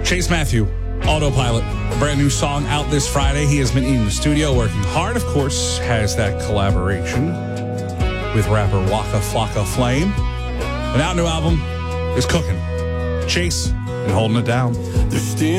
Chase Matthew, Autopilot, a brand new song out this Friday. He has been in the studio working hard, of course, has that collaboration with rapper Waka Flocka Flame. An out new album is cooking. Chase and holding it down.